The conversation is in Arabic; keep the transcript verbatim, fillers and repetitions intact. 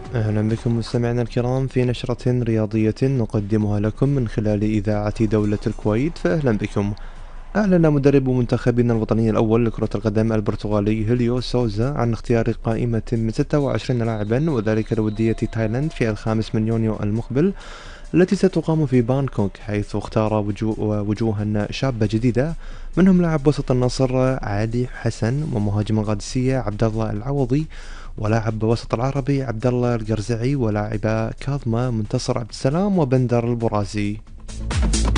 أهلا بكم مستمعينا الكرام في نشرة رياضية نقدمها لكم من خلال إذاعة دولة الكويت، فأهلا بكم. أعلن مدرب منتخبنا الوطني الأول لكرة القدم البرتغالي هيليو سوزا عن اختيار قائمة من ستة وعشرين لاعبا، وذلك لودية تايلاند في الخامس من يونيو المقبل التي ستقام في بانكوك، حيث اختار وجوه وجوها شابة جديدة، منهم لاعب وسط النصر علي حسن، ومهاجم القادسية عبد الله العوضي، ولاعب وسط العربي عبد الله القرزعي، ولاعب كاظمة منتصر عبد السلام وبندر البرازي.